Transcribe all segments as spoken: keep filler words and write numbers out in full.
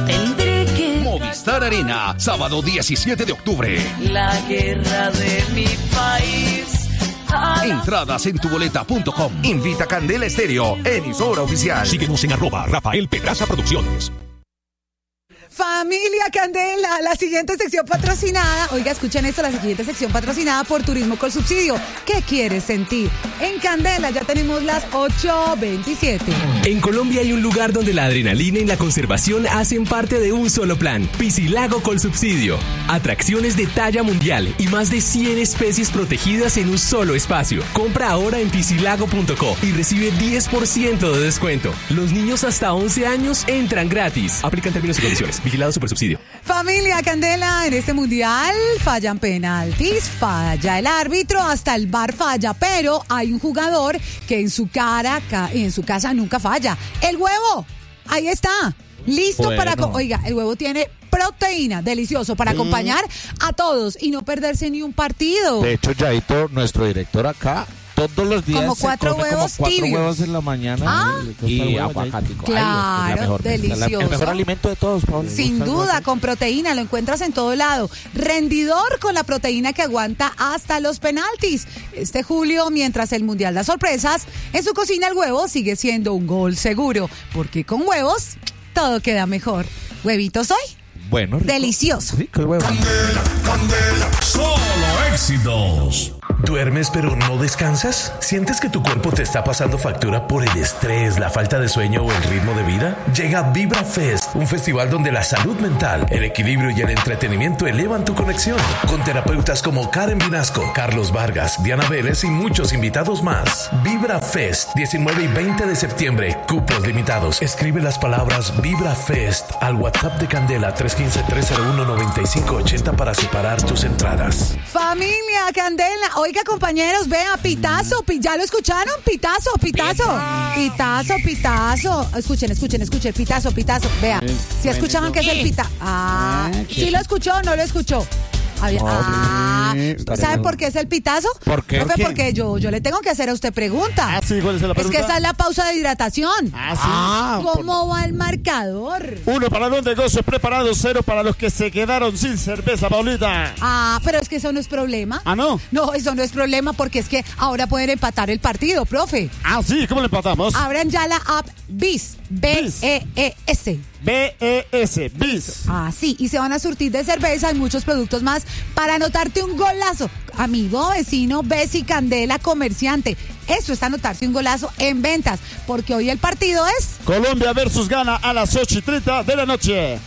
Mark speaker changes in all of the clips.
Speaker 1: tendré que...
Speaker 2: Movistar Arena, sábado diecisiete de octubre.
Speaker 1: La guerra de mi país.
Speaker 2: Entradas en tuboleta punto com.
Speaker 3: Invita Candela Estéreo, emisora oficial.
Speaker 4: Síguenos en arroba Rafael Pedraza Producciones.
Speaker 5: Familia Candela, la siguiente sección patrocinada, oiga, escuchen esto, la siguiente sección patrocinada por Turismo con Subsidio. ¿Qué quieres sentir? En Candela ya tenemos las ocho veintisiete.
Speaker 6: En Colombia hay un lugar donde la adrenalina y la conservación hacen parte de un solo plan. Piscilago con Subsidio. Atracciones de talla mundial y más de cien especies protegidas en un solo espacio. Compra ahora en piscilago punto co y recibe diez por ciento de descuento. Los niños hasta once años entran gratis. Aplican términos y condiciones. Vigilado Supersubsidio.
Speaker 5: Familia Candela, en este mundial fallan penaltis, falla el árbitro, hasta el V A R falla, pero hay un jugador que en su cara, en su casa nunca falla. El huevo, ahí está, listo bueno. para... Oiga, el huevo tiene proteína, delicioso, para mm. acompañar a todos y no perderse ni un partido.
Speaker 7: De hecho, Yaito, nuestro director acá, todos los días
Speaker 5: como cuatro
Speaker 7: se come
Speaker 5: huevos
Speaker 7: como cuatro
Speaker 5: tibios.
Speaker 7: huevos en la mañana
Speaker 5: ¿Ah?
Speaker 7: y aguacate.
Speaker 5: Claro,
Speaker 7: es mejor,
Speaker 5: delicioso.
Speaker 7: El mejor alimento de todos, Pablo.
Speaker 5: Sin duda, con proteína, lo encuentras en todo lado. Rendidor con la proteína que aguanta hasta los penaltis. Este julio, mientras el Mundial da sorpresas, en su cocina el huevo sigue siendo un gol seguro, porque con huevos todo queda mejor. ¿Huevitos hoy?
Speaker 7: Bueno, rico.
Speaker 5: Delicioso.
Speaker 7: Rico el huevo.
Speaker 4: Candela, Candela, solo éxitos.
Speaker 8: ¿Duermes pero no descansas? ¿Sientes que tu cuerpo te está pasando factura por el estrés, la falta de sueño o el ritmo de vida? Llega Vibra Fest, un festival donde la salud mental, el equilibrio y el entretenimiento elevan tu conexión. Con terapeutas como Karen Vinasco, Carlos Vargas, Diana Vélez y muchos invitados más. Vibra Fest, diecinueve y veinte de septiembre, cupos limitados. Escribe las palabras Vibra Fest al WhatsApp de Candela tres uno cinco, tres cero uno, nueve cinco ocho cero para separar tus entradas.
Speaker 5: Familia Candela, oiga compañeros, vea, pitazo, pi- ¿ya lo escucharon? Pitazo, pitazo, pitazo, pitazo. Escuchen, escuchen, escuchen, pitazo, pitazo, vea. Si escuchaban que es el pitazo. Ah, ¿sí lo escuchó o no lo escuchó? Había, ah, ¿sabe por qué es el pitazo?
Speaker 7: ¿Por qué?
Speaker 5: Profe,
Speaker 7: ¿Qué?
Speaker 5: porque yo, yo le tengo que hacer a usted pregunta.
Speaker 9: Ah, sí, ¿cuál es la
Speaker 5: Es
Speaker 9: pregunta?
Speaker 5: que esa es la pausa de hidratación.
Speaker 9: Ah, sí.
Speaker 7: Ah,
Speaker 5: ¿Cómo va el marcador?
Speaker 9: Uno para los negocios preparados, cero para los que se quedaron sin cerveza, Paulita.
Speaker 5: Ah, pero es que eso no es problema.
Speaker 9: Ah, ¿no?
Speaker 5: No, eso no es problema porque es que ahora pueden empatar el partido, profe.
Speaker 9: Ah, sí, ¿cómo le empatamos?
Speaker 5: Abran ya la app BIS, B E E S.
Speaker 9: B E S, bis.
Speaker 5: Ah, sí, y se van a surtir de cerveza y muchos productos más para anotarte un golazo. Amigo, vecino, Besi, Candela, comerciante. Eso es anotarse un golazo en ventas, porque hoy el partido es...
Speaker 9: Colombia versus Ghana a las ocho y treinta de la noche.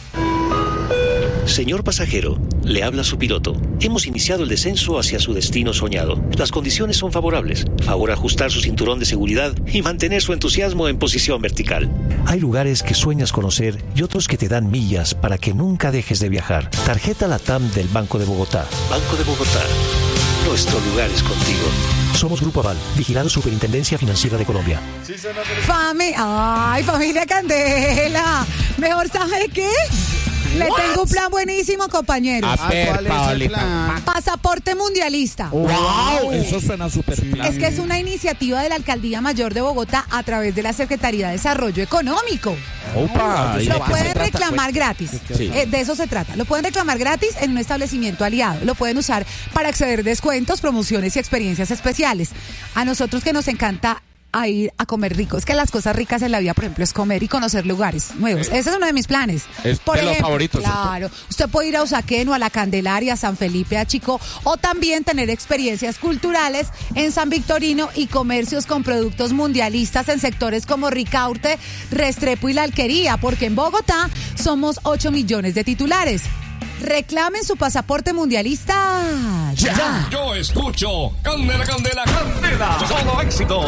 Speaker 10: Señor pasajero, le habla su piloto. Hemos iniciado el descenso hacia su destino soñado. Las condiciones son favorables. Favor ajustar su cinturón de seguridad y mantener su entusiasmo en posición vertical.
Speaker 8: Hay lugares que sueñas conocer y otros que te dan millas para que nunca dejes de viajar. Tarjeta LATAM del Banco de Bogotá.
Speaker 10: Banco de Bogotá. Nuestro lugar es contigo.
Speaker 8: Somos Grupo Aval, vigilado Superintendencia Financiera de Colombia.
Speaker 5: Fami... Ay, familia Candela. Mejor, ¿sabe qué? Le
Speaker 7: What?
Speaker 5: tengo un plan buenísimo, compañeros.
Speaker 7: A ver,
Speaker 9: ¿cuál es el
Speaker 7: Paolita.
Speaker 9: plan?
Speaker 5: Pasaporte mundialista.
Speaker 7: Wow, eso suena súper plan.
Speaker 5: Es que es una iniciativa de la Alcaldía Mayor de Bogotá a través de la Secretaría de Desarrollo Económico.
Speaker 7: Opa,
Speaker 5: Lo pueden reclamar gratis.
Speaker 7: Sí.
Speaker 5: Eh, de eso se trata. Lo pueden reclamar gratis en un establecimiento aliado. Lo pueden usar para acceder a descuentos, promociones y experiencias especiales. A nosotros que nos encanta a ir a comer rico. Es que las cosas ricas en la vida, por ejemplo, es comer y conocer lugares nuevos. Ese es uno de mis planes.
Speaker 7: Es
Speaker 5: por
Speaker 7: de los
Speaker 5: ejemplo,
Speaker 7: favoritos,
Speaker 5: claro. Usted puede ir a Usaquén o a La Candelaria, a San Felipe, a Chico, o también tener experiencias culturales en San Victorino y comercios con productos mundialistas en sectores como Ricaurte, Restrepo y La Alquería, porque en Bogotá somos ocho millones de titulares. Reclamen su pasaporte mundialista ya. ya.
Speaker 4: Yo escucho Candela, Candela, Candela. Solo éxito.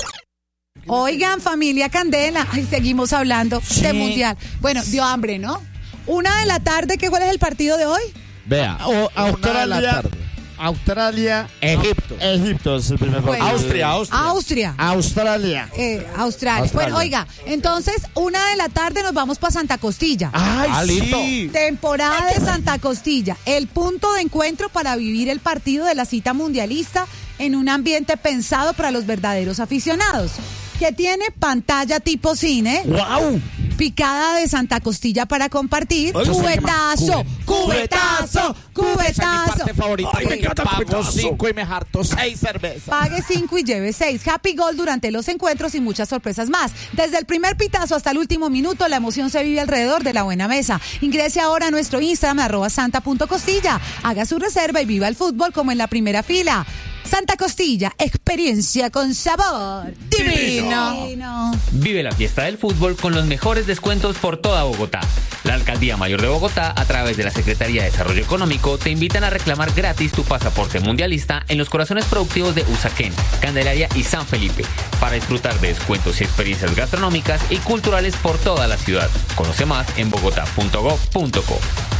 Speaker 5: Oigan, familia Candela, ay, seguimos hablando
Speaker 7: Sí.
Speaker 5: de mundial. Bueno, dio hambre, ¿no? Una de la tarde, ¿qué cuál es el partido de hoy?
Speaker 7: Vea,
Speaker 9: O-
Speaker 7: una de la
Speaker 9: Australia,
Speaker 7: tarde.
Speaker 9: Australia,
Speaker 7: Egipto.
Speaker 9: Egipto es el primer
Speaker 5: Bueno.
Speaker 9: partido.
Speaker 7: Austria, Austria.
Speaker 5: Austria.
Speaker 9: Australia.
Speaker 5: Eh, Australia.
Speaker 7: Australia.
Speaker 5: Bueno, oiga, entonces, una de la tarde nos vamos para Santa Costilla.
Speaker 9: Ay,
Speaker 7: Ah, listo.
Speaker 9: sí.
Speaker 5: Temporada de Santa Costilla, el punto de encuentro para vivir el partido de la cita mundialista en un ambiente pensado para los verdaderos aficionados, que tiene pantalla tipo cine,
Speaker 9: Wow.
Speaker 5: picada de Santa Costilla para compartir.
Speaker 7: Oye,
Speaker 5: Cubetazo, cubetazo, cubetazo.
Speaker 7: Esa es mi parte favorita.
Speaker 9: Ay, me encanta
Speaker 7: Pago
Speaker 9: cubetazo.
Speaker 7: cinco y me harto seis cervezas.
Speaker 5: Pague cinco y lleve seis. Happy Gold durante los encuentros y muchas sorpresas más. Desde el primer pitazo hasta el último minuto, la emoción se vive alrededor de la buena mesa. Ingrese ahora a nuestro Instagram, arroba santa punto costilla. Haga su reserva y viva el fútbol como en la primera fila. Santa Costilla, experiencia con sabor divino. divino.
Speaker 11: Vive la fiesta del fútbol con los mejores descuentos por toda Bogotá. La Alcaldía Mayor de Bogotá, a través de la Secretaría de Desarrollo Económico, te invitan a reclamar gratis tu pasaporte mundialista en los corazones productivos de Usaquén, Candelaria y San Felipe, para disfrutar de descuentos y experiencias gastronómicas y culturales por toda la ciudad. Conoce más en bogotá punto gob punto co.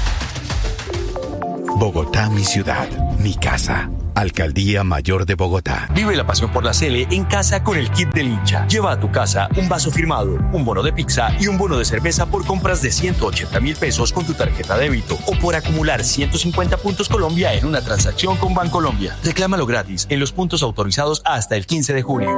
Speaker 12: Bogotá, mi ciudad, mi casa. Alcaldía Mayor de Bogotá.
Speaker 13: Vive la pasión por la Cele en casa con el kit del hincha. Lleva a tu casa un vaso firmado, un bono de pizza y un bono de cerveza por compras de ciento ochenta mil pesos con tu tarjeta débito o por acumular ciento cincuenta puntos Colombia en una transacción con Bancolombia. Reclámalo gratis en los puntos autorizados hasta el quince de junio.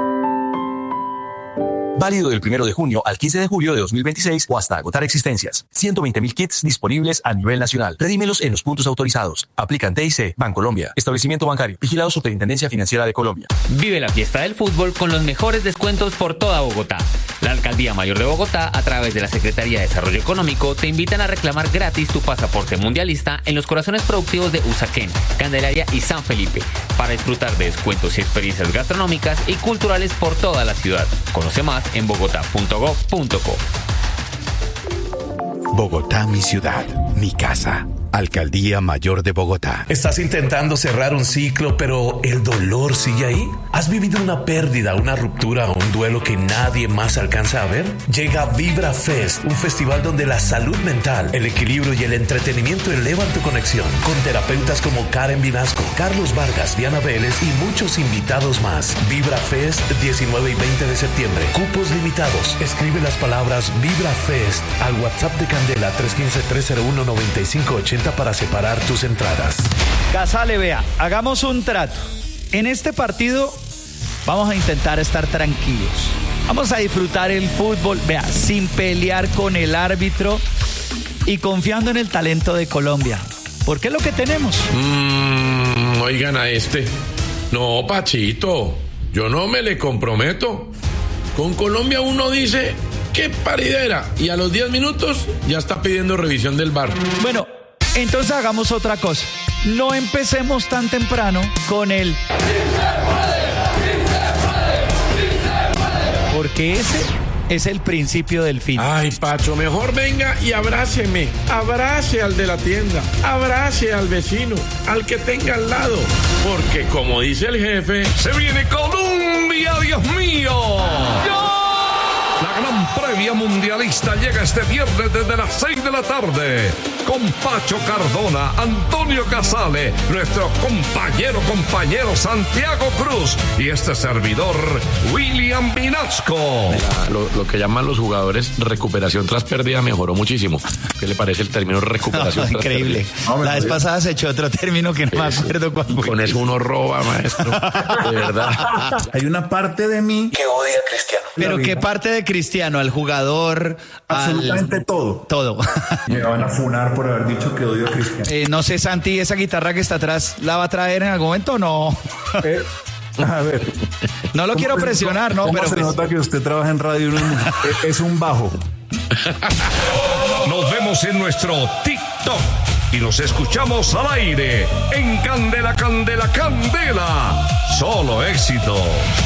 Speaker 13: Válido del primero de junio al quince de julio de dos mil veintiséis o hasta agotar existencias. ciento veinte mil kits disponibles a nivel nacional. Redímelos en los puntos autorizados. Aplican T I C, Bancolombia, Establecimiento Bancario, vigilado Superintendencia Financiera de Colombia.
Speaker 11: Vive la fiesta del fútbol con los mejores descuentos por toda Bogotá. La Alcaldía Mayor de Bogotá, a través de la Secretaría de Desarrollo Económico, te invitan a reclamar gratis tu pasaporte mundialista en los corazones productivos de Usaquén, Candelaria y San Felipe, para disfrutar de descuentos y experiencias gastronómicas y culturales por toda la ciudad. Conoce más en bogotá punto gob punto co.
Speaker 12: Bogotá, mi ciudad, mi casa. Alcaldía Mayor de Bogotá.
Speaker 8: ¿Estás intentando cerrar un ciclo, pero el dolor sigue ahí? ¿Has vivido una pérdida, una ruptura o un duelo que nadie más alcanza a ver? Llega Vibra Fest, un festival donde la salud mental, el equilibrio y el entretenimiento elevan tu conexión, con terapeutas como Karen Vinasco, Carlos Vargas, Diana Vélez y muchos invitados más. Vibra Fest, diecinueve y veinte de septiembre. Cupos limitados. Escribe las palabras Vibra Fest al WhatsApp de Candela tres uno cinco, tres cero uno, nueve cinco ocho cero para separar tus entradas.
Speaker 9: Casale, vea, hagamos un trato. En este partido vamos a intentar estar tranquilos. Vamos a disfrutar el fútbol, vea, sin pelear con el árbitro y confiando en el talento de Colombia. Porque es lo que tenemos.
Speaker 4: Mm, oigan a este. No, Pachito, yo no me le comprometo. Con Colombia uno dice, qué paridera, y a los diez minutos ya está pidiendo revisión del V A R.
Speaker 9: Bueno, entonces hagamos otra cosa. No empecemos tan temprano con el... Porque ese es el principio del fin.
Speaker 4: Ay, Pacho, mejor venga y abráceme. Abrace al de la tienda. Abrace al vecino. Al que tenga al lado. Porque como dice el jefe, se viene Colombia, Dios mío. ¡Yo!
Speaker 2: La gran previa mundialista llega este viernes desde las seis de la tarde con Pacho Cardona, Antonio Casale, nuestro compañero compañero Santiago Cruz y este servidor William Vinasco.
Speaker 13: Lo, lo que llaman los jugadores recuperación tras pérdida mejoró muchísimo. ¿Qué le parece el término recuperación
Speaker 9: no,
Speaker 13: tras
Speaker 9: increíble.
Speaker 13: pérdida?
Speaker 9: La vez pasada se echó otro término que no me acuerdo cuál fue.
Speaker 13: Con eso uno roba, maestro. De verdad.
Speaker 14: Hay una parte de mí
Speaker 13: que odia a Cristiano.
Speaker 9: ¿Pero qué parte de Cristiano? ¿Al jugador?
Speaker 14: Absolutamente
Speaker 9: al...
Speaker 14: todo.
Speaker 9: Todo.
Speaker 14: Me van a funar por haber dicho que odio a Cristiano.
Speaker 9: Eh, no sé, Santi, ¿esa guitarra que está atrás la va a traer en algún momento o no?
Speaker 14: Eh, a ver.
Speaker 9: No lo quiero presionar, ¿no?
Speaker 14: ¿Cómo
Speaker 9: Pero
Speaker 14: se
Speaker 9: pues...
Speaker 14: nota que usted trabaja en radio? Es un bajo.
Speaker 2: Nos vemos en nuestro TikTok y nos escuchamos al aire en Candela, Candela, Candela. Solo éxitos.